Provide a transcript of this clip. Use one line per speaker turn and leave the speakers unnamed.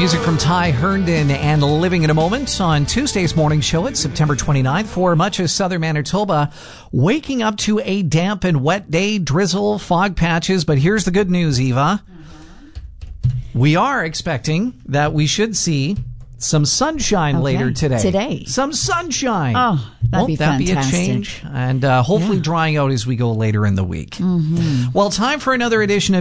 Music from Ty Herndon and Living in a Moment on Tuesday's morning show. It's September 29th for much of southern Manitoba. Waking up to a damp and wet day, drizzle, fog patches. But here's the good news, Eva. We are expecting that we should see some sunshine later today. Some sunshine.
Oh, that'd be fantastic.
Won't that be a change? And hopefully drying out as we go later in the week. Well, time for another edition of